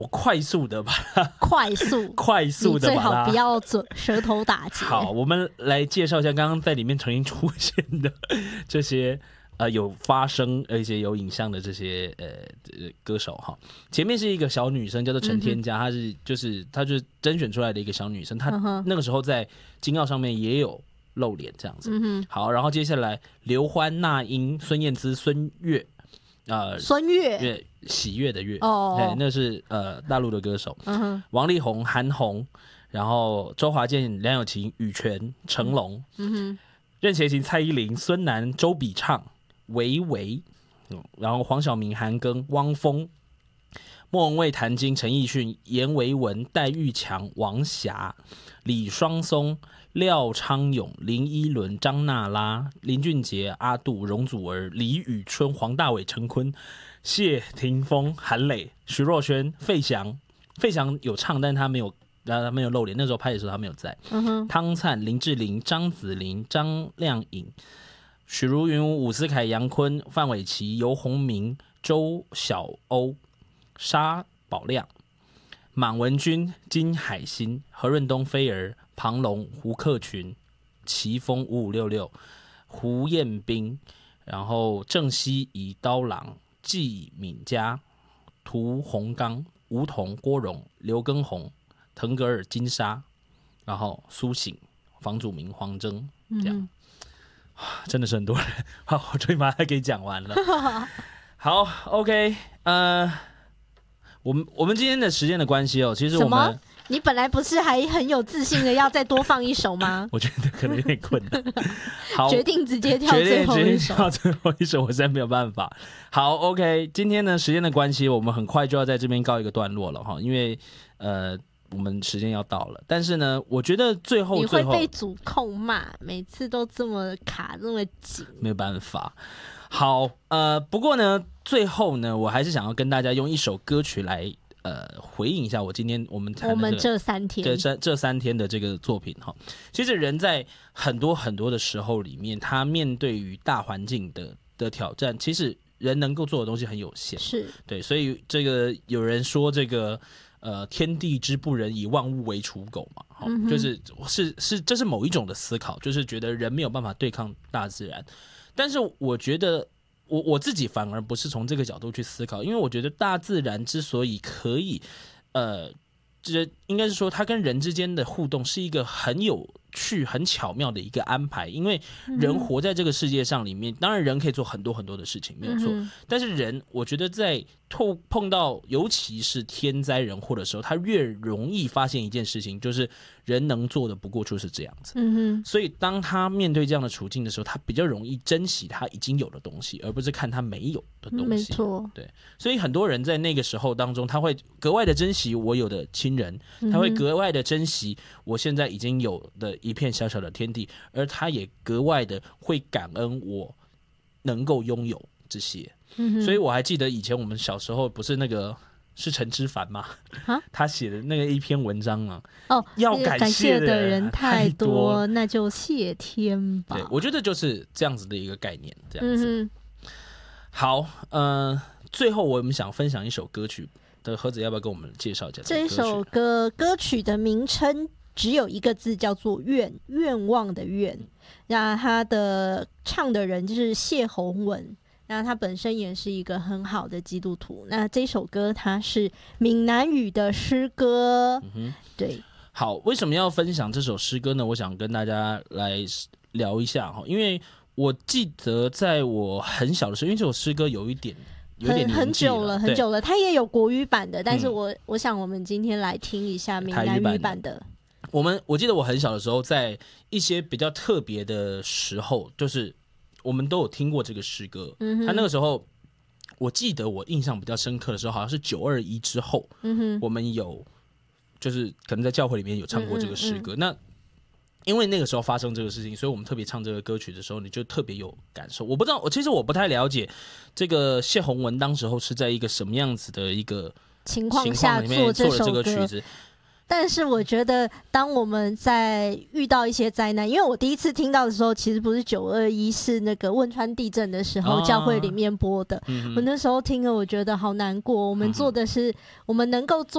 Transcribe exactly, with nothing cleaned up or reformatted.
我快速的把它快速快速的把它， 你最好不要嘴舌头打结。 好，我们来介绍一下刚刚在里面曾经出现的这些呃有发声而且有影像的这些呃歌手哈。前面是一个小女生叫做陈天嘉，嗯、她是就是她就是甄选出来的一个小女生，她那个时候在金奥上面也有露脸这样子。嗯、好，然后接下来刘欢、那英、孙燕姿、孙悦。呃， 孙悦， 喜悦的悦，哦，对，那是呃大陆的歌手，嗯、王力宏、韩红，然后周华健、梁咏琪、羽泉、成龙，嗯、任贤齐、蔡依林、孙楠、周笔畅、维维，嗯、然后黄晓明、韩庚、汪峰、莫文蔚、谭晶、陈奕迅、严维文、戴玉强、王霞、李双松、廖昌永、林依轮、张娜拉、林俊杰、阿杜、容祖儿、李宇春、黄大炜、陈坤、谢霆锋、韩磊、徐若瑄、费翔。费翔有唱，但他没有，他没有露脸。那时候拍的时候他没有在。嗯、汤灿、林志玲、张子琳、张靓颖、许茹芸、伍思凯、杨坤、范玮琪、游鸿明、周晓鸥、沙宝亮、满文军、金海心、何润东、菲儿、庞龙、胡克群、齐峰五五六六、胡彦斌，然后郑希怡、刀郎、纪敏佳、涂洪刚、吴彤、郭荣、刘畊宏、腾格尔、金莎，然后苏醒、房祖名、黄征，这样、嗯、真的是很多人。好，我终于把它给讲完了。好 ，OK， 呃。我们我们今天的时间的关系哦，其实我们你本来不是还很有自信的要再多放一首吗？ 我觉得可能有点困难。好， 决定直接跳最后一首， 跳最后一首，我实在没有办法。好 ，OK， 今天呢时间的关系，我们很快就要在这边告一个段落了哈，因为呃我们时间要到了。但是呢，我觉得最后最后你会被主控骂，每次都这么卡这么紧， 没有办法。好，呃，不过呢，最后呢，我还是想要跟大家用一首歌曲来，呃，回应一下我今天我们谈的、这个、 我们这三天这这三天的这个作品哈。其实人在很多很多的时候里面，他面对于大环境的的挑战，其实人能够做的东西很有限， 是对，所以这个有人说这个。呃，天地之不仁，以万物为刍狗嘛，嗯、就是是是，这是某一种的思考，就是觉得人没有办法对抗大自然。但是我觉得我我自己反而不是从这个角度去思考，因为我觉得大自然之所以可以，呃，这应该是说它跟人之间的互动是一个很有趣、很巧妙的一个安排。因为人活在这个世界上里面，当然人可以做很多很多的事情，没有错。嗯、但是人，我觉得在碰到尤其是天灾人祸的时候，他越容易发现一件事情，就是人能做的不过就是这样子。嗯哼，所以当他面对这样的处境的时候，他比较容易珍惜他已经有的东西，而不是看他没有的东西。 没错， 对。所以很多人在那个时候当中，他会格外的珍惜我有的亲人，他会格外的珍惜我现在已经有的一片小小的天地，而他也格外的会感恩我能够拥有这些。嗯、所以我还记得以前我们小时候不是那个是陈之凡吗？他写的那个一篇文章啊，哦，要感谢的人太多， 太多那就谢天吧。 对，我觉得就是这样子的一个概念，这样子。嗯、好，呃，最后我们想分享一首歌曲的盒子，要不要跟我们介绍一下这首歌？歌曲的名称只有一个字，叫做愿，愿望的愿。那他的唱的人就是谢宏文。那他本身也是一个很好的基督徒。那这首歌它是闽南语的诗歌，嗯、对。 好，为什么要分享这首诗歌呢？我想跟大家来聊一下，因为我记得在我很小的时候，因为这首诗歌有一点有一点年纪了， 很久了，很久了。它也有国语版的，但是我、嗯、我想我们今天来听一下闽南语版的。 我们我记得我很小的时候，在一些比较特别的时候，就是我们都有听过这个诗歌。嗯、他那个时候，我记得我印象比较深刻的时候，好像是九二一之后，嗯、我们有就是可能在教会里面有唱过这个诗歌。嗯嗯嗯那因为那个时候发生这个事情，所以我们特别唱这个歌曲的时候，你就特别有感受。我不知道，我其实我不太了解这个谢宏文当时候是在一个什么样子的一个情况下做这首歌曲子。 但是我觉得当我们在遇到一些灾难，因为我第一次听到的时候其实不是九二一，是那个汶川地震的时候、啊、教会里面播的、嗯、我那时候听了我觉得好难过。我们做的是、嗯、我们能够做